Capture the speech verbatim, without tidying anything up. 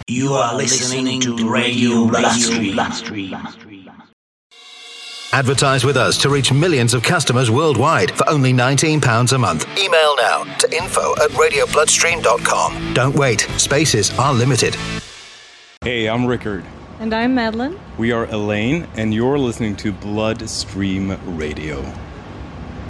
You are listening to Radio Bloodstream. Advertise with us to reach millions of customers worldwide for only nineteen pounds a month. Email now to info at radio bloodstream dot com. Don't wait. Spaces are limited. Hey, I'm Rickard. And I'm Madeline. We are Elaine, and you're listening to Bloodstream Radio.